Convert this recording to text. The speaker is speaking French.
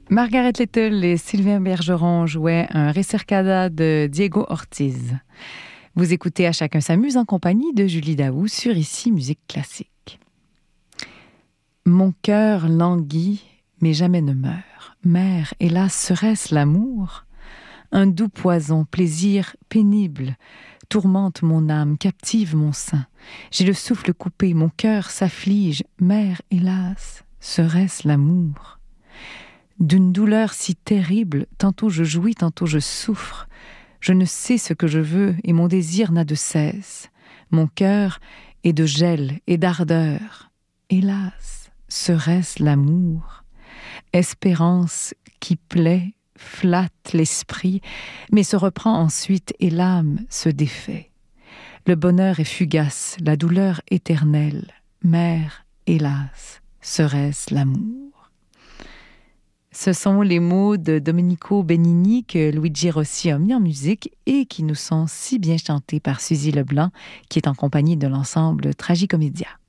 Margaret Little et Sylvain Bergeron jouaient un Recercada de Diego Ortiz. Vous écoutez À chacun s'amuse en compagnie de Julie Daou sur Ici Musique Classique. Mon cœur languit, mais jamais ne meurt. Mère, hélas, serait-ce l'amour? Un doux poison, plaisir pénible, tourmente mon âme, captive mon sein. J'ai le souffle coupé, mon cœur s'afflige. Mère, hélas, serait-ce l'amour? D'une douleur si terrible, tantôt je jouis, tantôt je souffre. Je ne sais ce que je veux et mon désir n'a de cesse. Mon cœur est de gel et d'ardeur. Hélas, serait-ce l'amour? Espérance qui plaît, flatte l'esprit, mais se reprend ensuite et l'âme se défait. Le bonheur est fugace, la douleur éternelle. Mère, hélas, serait-ce l'amour? Ce sont les mots de Domenico Benigni que Luigi Rossi a mis en musique et qui nous sont si bien chantés par Suzy Leblanc, qui est en compagnie de l'ensemble Tragicomédia.